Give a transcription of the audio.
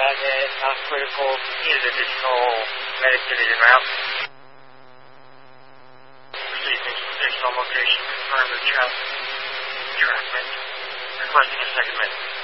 non-critical, needed additional medicated en route. Received additional location confirmed the trust. Requesting a second med.